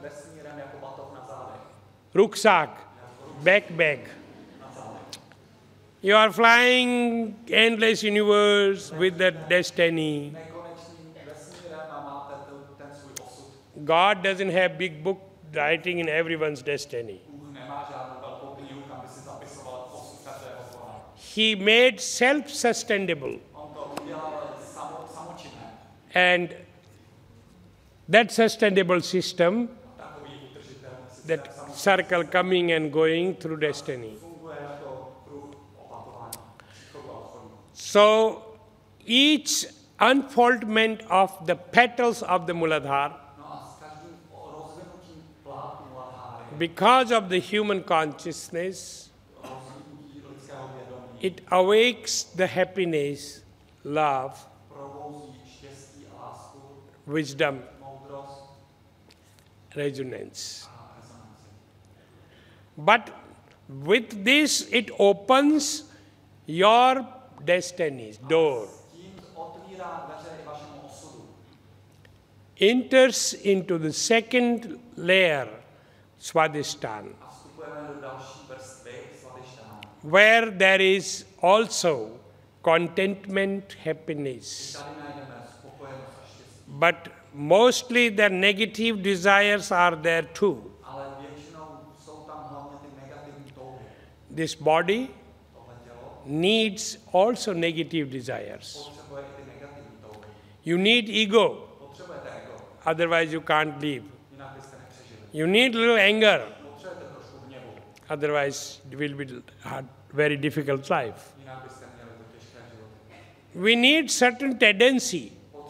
rucksack, backpack. You are flying endless universe with that destiny. God doesn't have big book writing in everyone's destiny. He made self-sustainable. And that sustainable system, that circle coming and going through destiny. So each unfoldment of the petals of the Muladhara, because of the human consciousness, it awakes the happiness, love, wisdom, resonance. But with this, it opens your destiny's door, enters into the second layer, Swadhisthana, where there is also contentment, happiness. But mostly the negative desires are there too. This body needs also negative desires. You need ego, otherwise you can't live. You need little anger, otherwise it will be a very difficult life. We need certain tendency,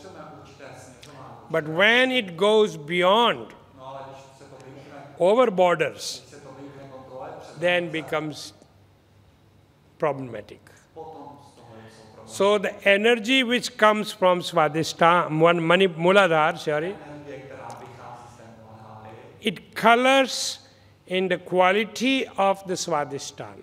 but when it goes beyond, over borders, then becomes problematic. So the energy which comes from Swadhisthana, Muladhara, it colors in the quality of the Swadhisthana.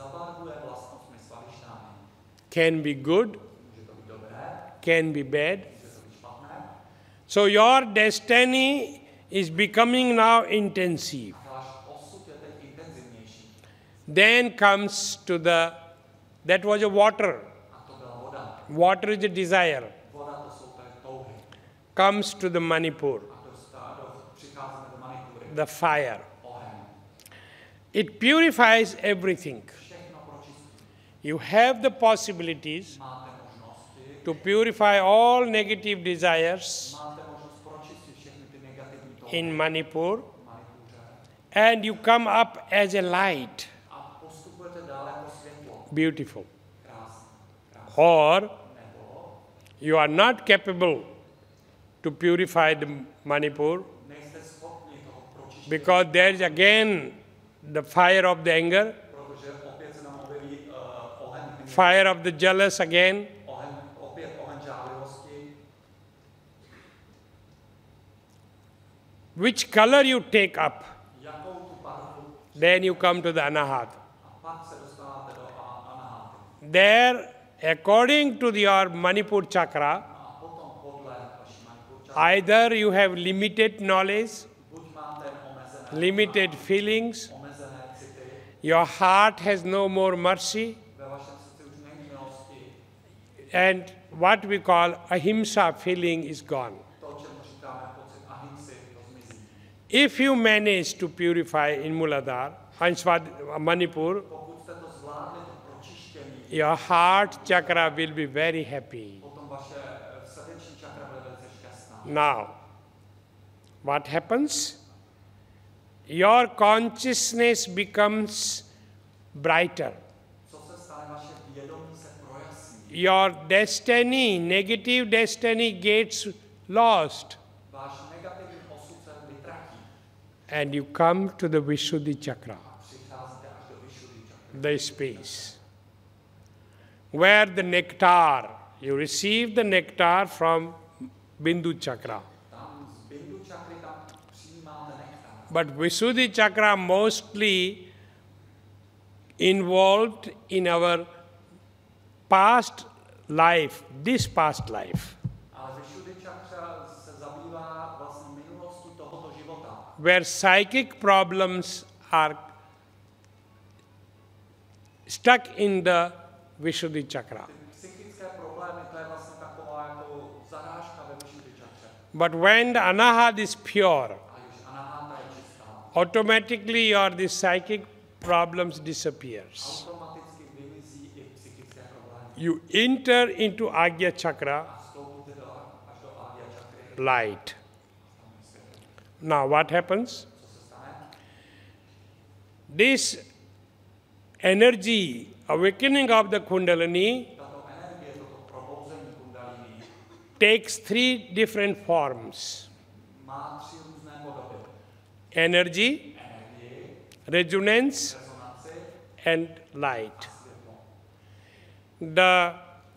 Can be good, can be bad. So your destiny is becoming now intensive. Then comes to the, that was a water. Water is a desire. Comes to the Manipur, the fire. It purifies everything. You have the possibilities to purify all negative desires in Manipur, and you come up as a light. Beautiful. Or you are not capable to purify the Manipur because there is again the fire of the anger, fire of the jealous again. Which color you take up, then you come to the Anahat. There, according to your Manipur chakra, either you have limited knowledge, limited feelings, your heart has no more mercy, and what we call ahimsa feeling is gone. If you manage to purify in Muladhara and Manipur, your heart chakra will be very happy. Now, what happens? Your consciousness becomes brighter. Your destiny, negative destiny gets lost. And you come to the Vishuddhi chakra, the space, where the nectar, you receive the nectar from Bindu chakra. But Vishuddhi chakra mostly involved in our past life, this past life. where psychic problems are stuck in the Vishuddhi chakra. Psychické problémy, to je vlastně taková jako zarážka ve Vishuddhi čakře. But when the anahata is pure, A když anahata je čistá, automatically your these psychic problems disappears. automaticky vymizí i psychické problémy. You enter into Agya chakra, A vstoupíte až do Agya čakry, light. tam je světlo. Now what happens? Co se stane? This energy, awakening of the Kundalini, Tato energie, toto probouzení kundalini takes three different forms. má 3 různé podoby. Energy, Energii, resonance, rezonanci and light. a světlo. The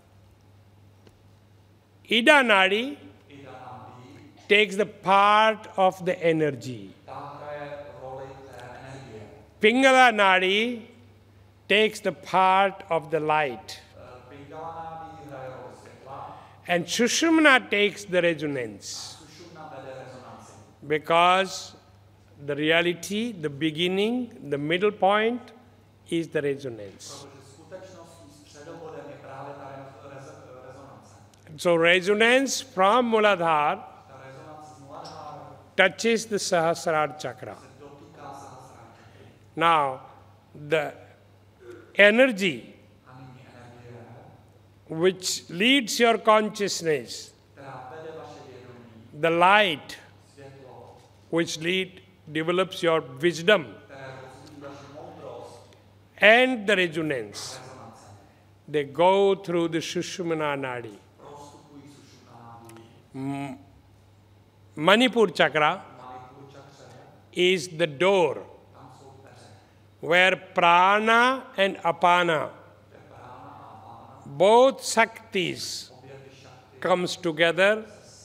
Ida Nadi Ida Nadi, takes the part of the energy. ta hraje roli té energie. Pingala Nadi takes the part of the light. Pingala Nadi hraje roli světla, And Sushumna takes the resonance. Sušumna vede rezonanci. Because the reality, the beginning, the middle point is the resonance. Protože skutečností středobodem je právě ta rezonance. So resonance from Muladhara Ta rezonance z Muladhára touches the Sahasrara chakra. se dotýká Sahasrara čakry. Now, the energy A nyní energie, which leads your consciousness, která vede vaše vědomí, the light světlo, which develops your wisdom, které rozvíjí vaši moudrost, and the resonance, rezonance, they go through the Sushumna Nadi. prostupují Sušumna Nadi. Manipur chakra Manipur čakře, is the door tam jsou dveře, where prana and apana, kde prána a apána, both Shaktis, obě ty šakty comes together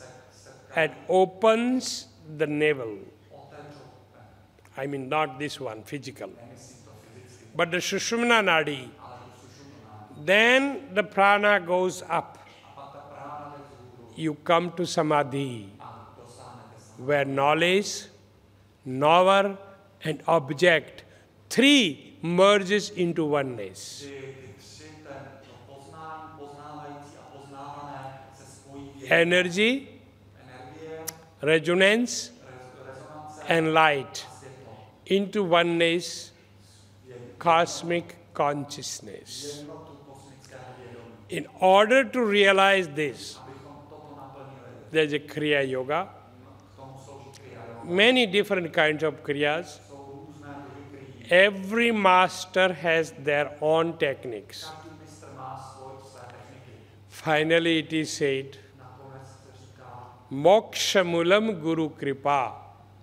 and opens the navel. otevřou ven. I mean, not this one, physical, Nemyslím to fyzicky, but the Sushumna Nadi. ale tu Sušumna Nadi. Then the prana goes up. A pak ta prána jde vzhůru You come to Samadhi, a dosáhnete sam. where knowledge, knower, and object, three merges into oneness. Ty 3, to poznání, poznávající a poznávané se spojí v jedno. Energy, Energie, resonance, rezonance and light a světlo. into oneness, cosmic consciousness. Jednotu kosmického vědomí. In order to realize this, Abychom toto naplnili, there's a Kriya Yoga, k tomu slouží kriya yoga. many different kinds of Kriyas. Jsou různé druhy krií. Every master has their own techniques. Každý mistr má své techniky. Finally, it is said, Nakonec se říká, Mokshamulam Guru Kripa.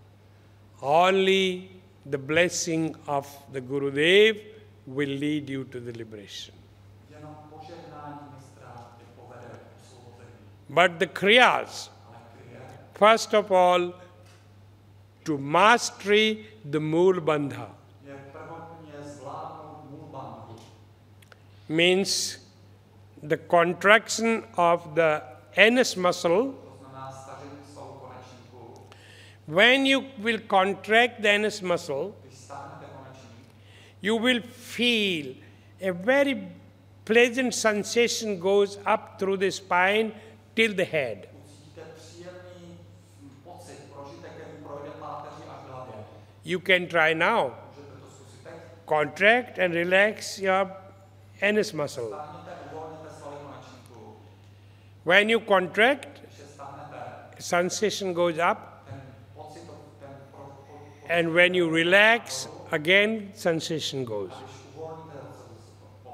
Only the blessing of the Gurudev will lead you to the liberation. jenom požehnání mistra tě povede k osvobození. But the Kriyas, Ale kriye, first of all, to mastery the Mool Bandha, je prvotně zvládnout mulbandhu. means the contraction of the anus muscle. To znamená stažení svalu konečníku. When you will contract the anus muscle, Když stáhnete konečník, you will feel a very pleasant sensation goes up through the spine till the head. ucítíte příjemný pocit, prožitek, který projde páteří až k hlavě. You can try now. Můžete to zkusit teď. Contract and relax your anus muscle. Stáhněte, uvolněte svaly konečníku. When you contract, Když je stáhnete, sensation goes up, ten pocit, and when you relax, again sensation goes. když uvolníte, zase se to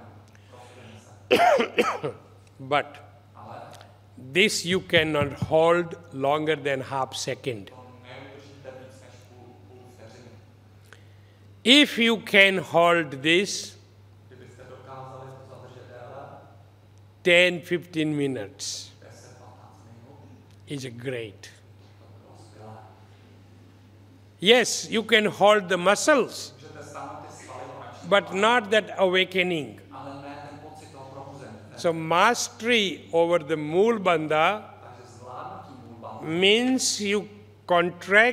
poplyne se. But Ale this you cannot hold longer than half second. to neudržíte víc než půl vteřiny. If you can hold this Kdybyste dokázali to zadržet déle, 10-15 minutes, 10-15 minut, is great. to bylo skvělé. Yes, you can hold the muscles, Můžete stáhnout ty svaly konečníku, but not that awakening. ale ne ten pocit toho probuzení. So mastery over the Mool Bandha Takže zvládnutí mulbandhu means you contract